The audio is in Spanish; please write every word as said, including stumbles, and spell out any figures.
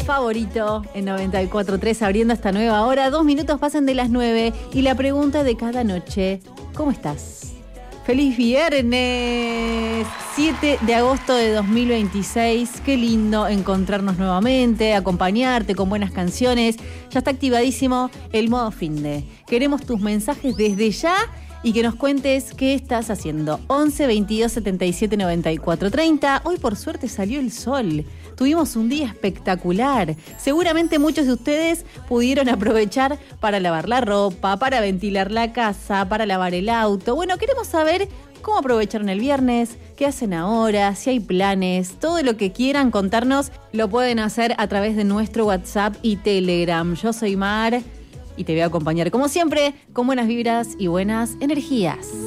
favorito en noventa y cuatro punto tres, abriendo esta nueva hora. Dos minutos pasan de las nueve y la pregunta de cada noche: ¿cómo estás? ¡Feliz viernes! siete de agosto de dos mil veintiséis. Qué lindo encontrarnos nuevamente, acompañarte con buenas canciones. Ya está activadísimo el modo finde. Queremos tus mensajes desde ya y que nos cuentes qué estás haciendo. once, veintidós, setenta y siete, noventa y cuatro, treinta. Hoy por suerte salió el sol. Tuvimos un día espectacular. Seguramente muchos de ustedes pudieron aprovechar para lavar la ropa, para ventilar la casa, para lavar el auto. Bueno, queremos saber cómo aprovecharon el viernes, qué hacen ahora, si hay planes, todo lo que quieran contarnos lo pueden hacer a través de nuestro WhatsApp y Telegram. Yo soy Mar y te voy a acompañar como siempre con buenas vibras y buenas energías.